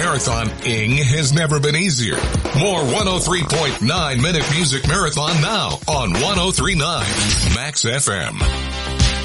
Marathoning has never been easier. More 103.9 Minute Music Marathon now on 103.9 Max FM.